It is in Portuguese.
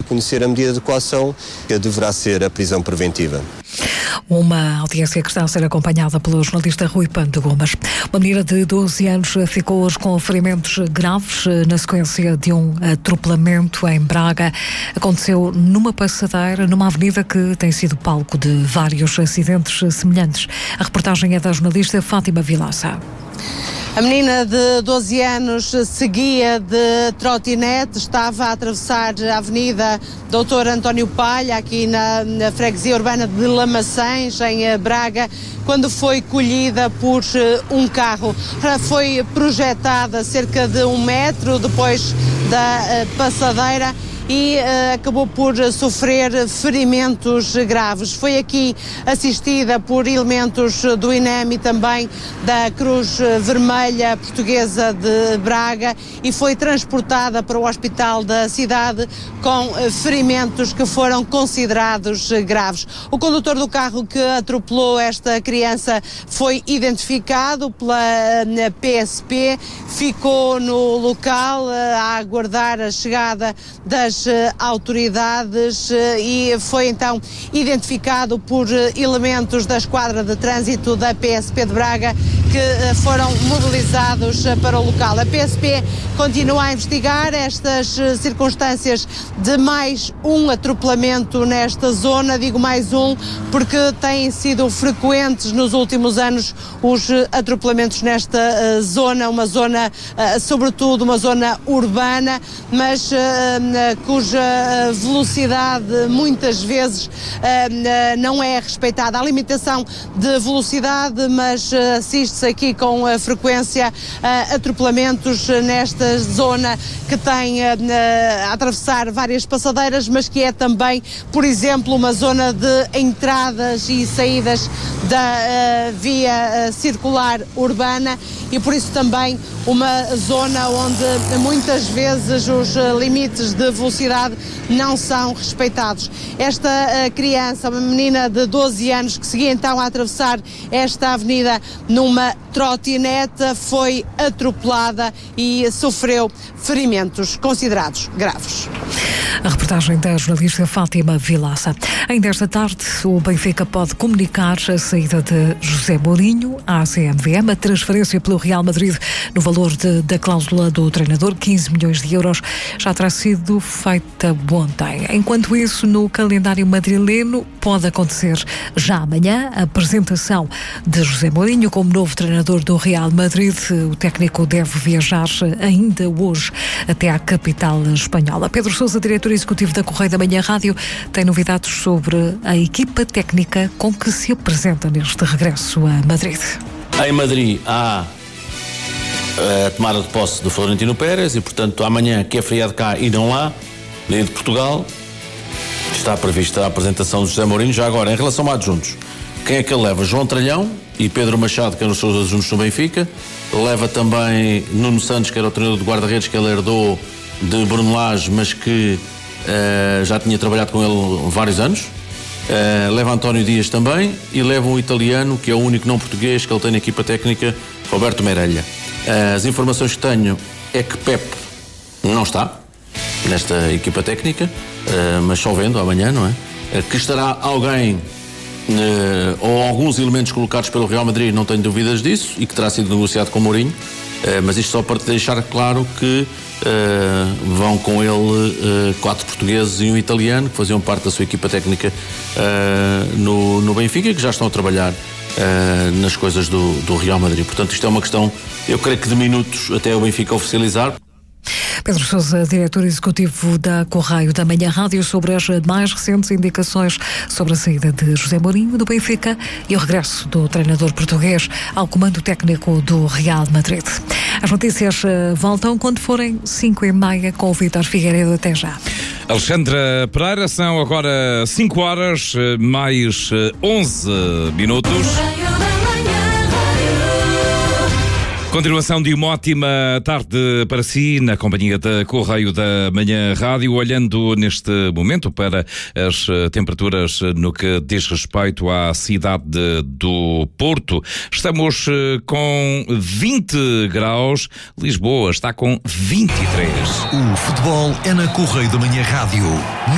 conhecer a medida de coação, que deverá ser a prisão preventiva. Uma audiência que está a ser acompanhada pelo jornalista Rui Panto Gomes. Uma menina de 12 anos ficou hoje com ferimentos graves na sequência de um atropelamento em Braga. Aconteceu numa passadeira, numa avenida que tem sido palco de vários acidentes semelhantes. A reportagem é da jornalista Fátima Vilaça. A menina de 12 anos seguia de trotinete, estava a atravessar a Avenida Doutor António Palha, aqui na freguesia urbana de Lamaçães, em Braga, quando foi colhida por um carro. Foi projetada a cerca de 1 metro depois da passadeira e acabou por sofrer ferimentos graves. Foi aqui assistida por elementos do INEM e também da Cruz Vermelha Portuguesa de Braga e foi transportada para o hospital da cidade com ferimentos que foram considerados graves. O condutor do carro que atropelou esta criança foi identificado pela PSP, ficou no local a aguardar a chegada das autoridades e foi então identificado por elementos da Esquadra de Trânsito da PSP de Braga que foram mobilizados para o local. A PSP continua a investigar estas circunstâncias de mais um atropelamento nesta zona. Digo mais um porque têm sido frequentes nos últimos anos os atropelamentos nesta zona, uma zona, sobretudo uma zona urbana, mas cuja velocidade muitas vezes não é respeitada. Há limitação de velocidade, mas assiste-se aqui com frequência atropelamentos nesta zona que tem a atravessar várias passadeiras, mas que é também, por exemplo, uma zona de entradas e saídas da via circular urbana e por isso também uma zona onde muitas vezes os limites de velocidade não são respeitados. Esta criança, uma menina de 12 anos que seguia então a atravessar esta avenida numa trotinete, foi atropelada e sofreu ferimentos considerados graves. A reportagem da jornalista Fátima Vilaça. Ainda esta tarde, o Benfica pode comunicar a saída de José Mourinho à CMVM, a transferência pelo Real Madrid no valor da cláusula do treinador, 15 milhões de euros, já terá sido feita ontem. Enquanto isso, no calendário madrileno, pode acontecer já amanhã a apresentação de José Mourinho como novo treinador do Real Madrid. O técnico deve viajar ainda hoje até à capital espanhola. Pedro Sousa, diretor executivo da Correio da Manhã Rádio, tem novidades sobre a equipa técnica com que se apresenta neste regresso a Madrid. Em Madrid há a tomada de posse de Florentino Pérez e, portanto, amanhã, que é feriado cá e não lá, dia de Portugal, está prevista a apresentação de José Mourinho. Já agora, em relação a adjuntos, quem é que ele leva? João Tralhão e Pedro Machado, que eram os seus adjuntos no Benfica. Leva também Nuno Santos, que era o treinador de guarda-redes que ele herdou de Bruno Lage, mas que já tinha trabalhado com ele vários anos. Leva António Dias também e leva um italiano, que é o único não português que ele tem na equipa técnica, Roberto Merelha. As informações que tenho é que Pep não está nesta equipa técnica, mas só vendo amanhã, não é? Que estará alguém ou alguns elementos colocados pelo Real Madrid, não tenho dúvidas disso, e que terá sido negociado com o Mourinho, mas isto só para deixar claro que vão com ele 4 portugueses e um italiano que faziam parte da sua equipa técnica no Benfica e que já estão a trabalhar nas coisas do Real Madrid. Portanto, isto é uma questão, eu creio que de minutos até o Benfica oficializar. Pedro Sousa, diretor executivo da Correio da Manhã Rádio, sobre as mais recentes indicações sobre a saída de José Mourinho do Benfica e o regresso do treinador português ao comando técnico do Real Madrid. As notícias voltam quando forem 5h30 com o Vítor Figueiredo. Até já. Alexandra Pereira, são agora 5 horas mais 11 minutos. Continuação de uma ótima tarde para si, na companhia da Correio da Manhã Rádio, olhando neste momento para as temperaturas no que diz respeito à cidade do Porto. Estamos com 20 graus, Lisboa está com 23. O futebol é na Correio da Manhã Rádio.